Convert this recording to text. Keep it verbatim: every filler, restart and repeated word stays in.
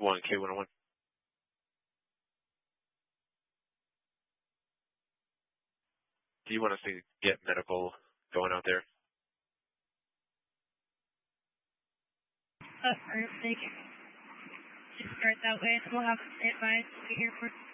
one K one oh one. Do you want us to get medical going out there? Uh, perfect. Just start that way. We'll have it by the airport.